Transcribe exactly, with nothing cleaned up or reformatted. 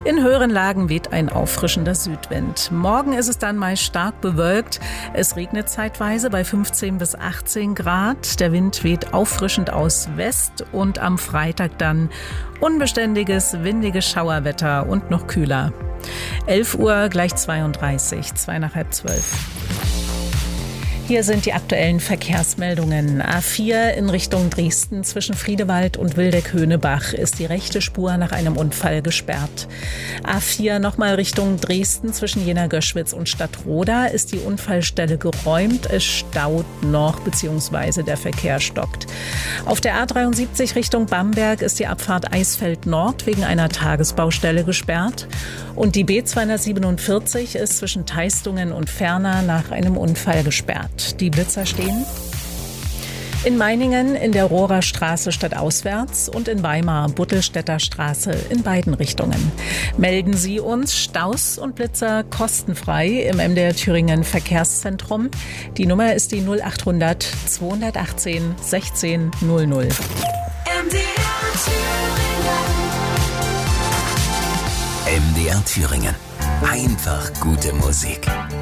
In höheren Lagen weht ein auffrischender Südwind. Morgen ist es dann meist stark bewölkt. Es regnet zeitweise bei fünfzehn bis achtzehn Grad. Der Wind weht auffrischend aus West und am Freitag dann unbeständiges, windiges Schauerwetter und noch kühler. elf Uhr gleich zweiunddreißig, zwei nach halb zwölf. Hier sind die aktuellen Verkehrsmeldungen. A vier in Richtung Dresden zwischen Friedewald und Wildeck-Höhnebach ist die rechte Spur nach einem Unfall gesperrt. A vier nochmal Richtung Dresden zwischen Jena-Göschwitz und Stadtroda ist die Unfallstelle geräumt. Es staut noch bzw. der Verkehr stockt. Auf der A dreiundsiebzig Richtung Bamberg ist die Abfahrt Eisfeld Nord wegen einer Tagesbaustelle gesperrt. Und die B zweihundertsiebenundvierzig ist zwischen Teistungen und Ferner nach einem Unfall gesperrt. Die Blitzer stehen in Meiningen in der Rohrer Straße stadtauswärts und in Weimar Buttelstädter Straße in beiden Richtungen. Melden Sie uns Staus und Blitzer kostenfrei im M D R Thüringen Verkehrszentrum. Die Nummer ist die null achthundert zweihundertachtzehn sechzehn null null. M D R Thüringen. M D R Thüringen. Einfach gute Musik.